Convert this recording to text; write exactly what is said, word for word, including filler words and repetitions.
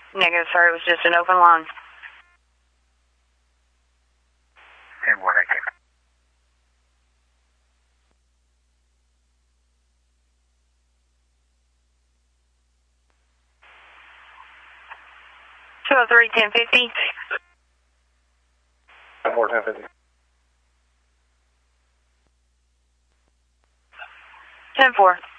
Negative, sir. It was just an open line. ten four, thank you. two oh three, ten fifty. ten four, ten fifty. ten four.